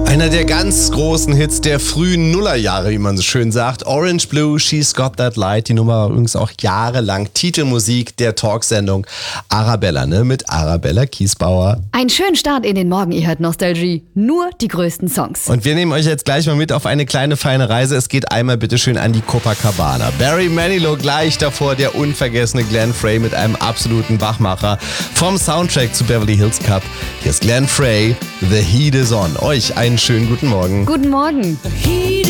Einer der ganz großen Hits der frühen Nullerjahre, wie man so schön sagt. Orange Blue, She's Got That Light. Die Nummer war übrigens auch jahrelang Titelmusik der Talksendung Arabella, mit Arabella Kiesbauer. Einen schönen Start in den Morgen, ihr hört Nostalgie. Nur die größten Songs. Und wir nehmen euch jetzt gleich mal mit auf eine kleine feine Reise. Es geht einmal bitteschön an die Copacabana. Barry Manilow gleich davor, der unvergessene Glenn Frey mit einem absoluten Wachmacher. Vom Soundtrack zu Beverly Hills Cop. Hier ist Glenn Frey, The Heat is On. Euch einen schönen guten Morgen. Guten Morgen.